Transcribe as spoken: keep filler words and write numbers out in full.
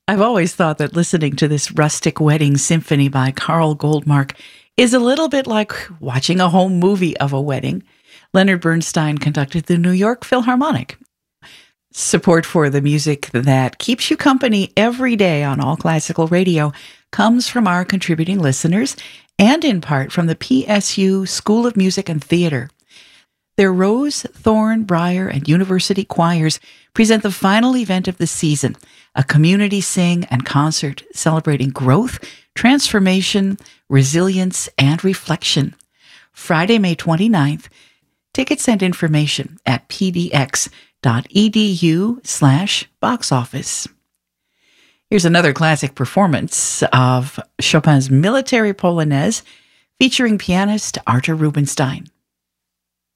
I've always thought that listening to this rustic wedding symphony by Carl Goldmark is a little bit like watching a home movie of a wedding. Leonard Bernstein conducted the New York Philharmonic. Support for the music that keeps you company every day on All Classical Radio comes from our contributing listeners and in part from the P S U School of Music and Theater. Their Rose, Thorn, Briar, and University choirs present the final event of the season, a community sing and concert celebrating growth, transformation, resilience, and reflection. Friday, May twenty-ninth. Tickets and information at pdx.edu slash box office. Here's another classic performance of Chopin's Military Polonaise featuring pianist Artur Rubinstein.